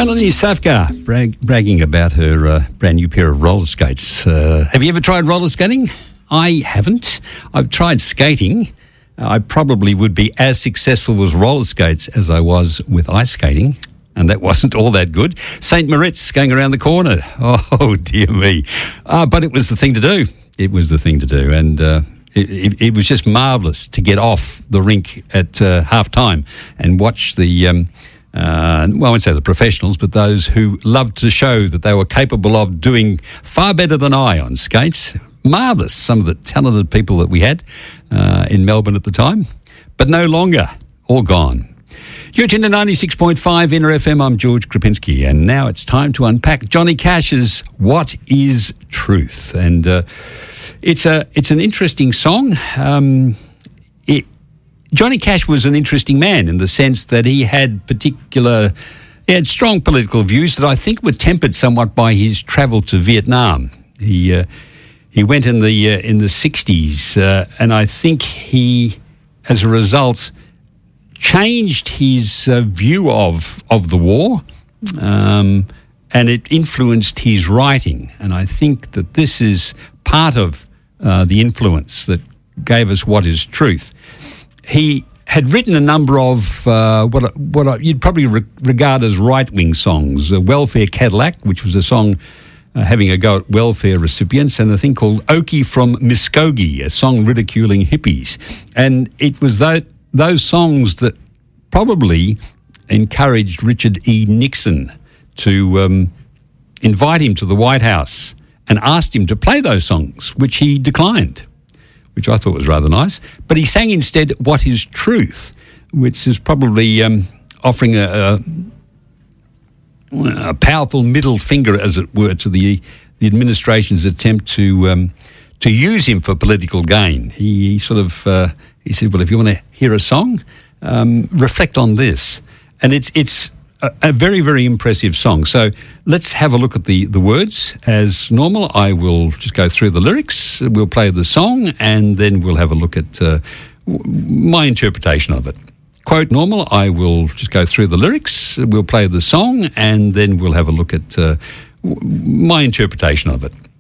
Melanie Safka bragging about her brand new pair of roller skates. Have you ever tried roller skating? I haven't. I've tried skating. I probably would be as successful with roller skates as I was with ice skating, and that wasn't all that good. St. Moritz going around the corner. Oh, dear me. But it was the thing to do. It was the thing to do, and it was just marvellous to get off the rink at half-time and watch the... I won't say the professionals, but those who loved to show that they were capable of doing far better than I on skates. Marvellous, some of the talented people that we had in Melbourne at the time, but no longer, all gone. You're tuned to 96.5 Inner FM. I'm George Krapinski, and now it's time to unpack Johnny Cash's What Is Truth? And it's an interesting song. Johnny Cash was an interesting man in the sense that he had strong political views that I think were tempered somewhat by his travel to Vietnam. He went in the 60s, and I think he, as a result, changed his view of the war, and it influenced his writing. And I think that this is part of the influence that gave us What Is Truth. He had written a number of what you'd probably regard as right-wing songs. Welfare Cadillac, which was a song having a go at welfare recipients, and a thing called Okie from Muskogee, a song ridiculing hippies. And it was those songs that probably encouraged Richard E. Nixon to invite him to the White House and asked him to play those songs, which he declined, which I thought was rather nice. But he sang instead What Is Truth, which is probably offering a powerful middle finger, as it were, to the administration's attempt to use him for political gain. He said, well, if you want to hear a song, reflect on this. And it's a very, very impressive song. So let's have a look at the words. As normal, I will just go through the lyrics. We'll play the song, and then we'll have a look at my interpretation of it. Quote normal, I will just go through the lyrics. We'll play the song, and then we'll have a look at my interpretation of it.